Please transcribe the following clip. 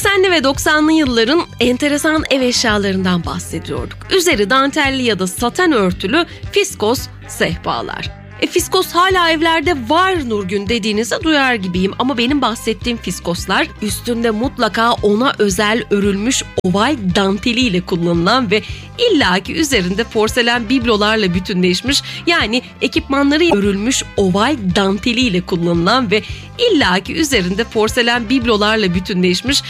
80'li ve 90'lı yılların enteresan ev eşyalarından bahsediyorduk. Üzeri dantelli ya da saten örtülü fiskos sehpalar. Fiskos hala evlerde var Nurgün dediğinizi duyar gibiyim ama benim bahsettiğim fiskoslar üstünde mutlaka ona özel örülmüş oval danteliyle kullanılan ve illaki üzerinde porselen biblolarla bütünleşmiş, yani ekipmanları örülmüş oval danteliyle kullanılan ve illaki üzerinde porselen biblolarla bütünleşmiş